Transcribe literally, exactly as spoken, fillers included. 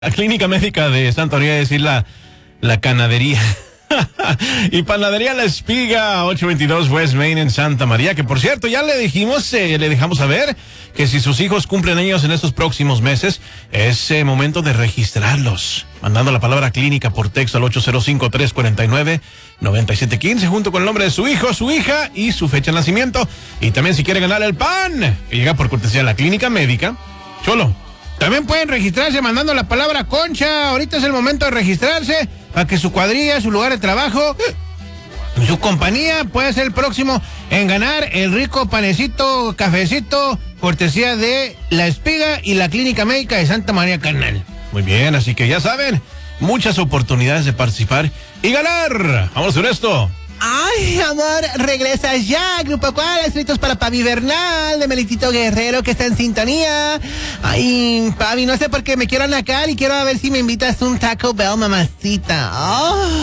La clínica médica de Santa María, es decir, la, la canadería. Y panadería La Espiga, ochocientos veintidós West Main en Santa María, que por cierto ya le dijimos, eh, le dejamos saber que si sus hijos cumplen años en estos próximos meses, es eh, momento de registrarlos, mandando la palabra clínica por texto al ocho cero cinco, tres cuatro nueve, nueve siete uno cinco junto con el nombre de su hijo, su hija y su fecha de nacimiento. Y también si quiere ganar el pan, que llega por cortesía de la clínica médica, Cholo. También pueden registrarse mandando la palabra concha. Ahorita es el momento de registrarse para que su cuadrilla, su lugar de trabajo, su compañía pueda ser el próximo en ganar el rico panecito, cafecito, cortesía de La Espiga y la Clínica Médica de Santa María Canal. Muy bien, así que ya saben, muchas oportunidades de participar y ganar. Vamos a hacer esto. Ay, amor, regresa ya, Grupo Cual, escritos para Pavi Bernal, de Melitito Guerrero, que está en sintonía. Ay, Pavi, no sé por qué me quiero anacar y quiero a ver si me invitas un Taco Bell, mamacita. Oh.